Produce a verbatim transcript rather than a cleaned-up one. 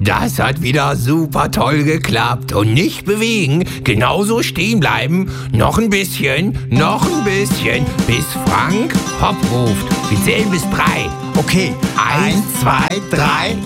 Das hat wieder super toll geklappt. Und nicht bewegen, genauso stehen bleiben. Noch ein bisschen, noch ein bisschen, bis Frank Hopp ruft. Wir zählen bis drei. Okay, Eins, zwei, drei.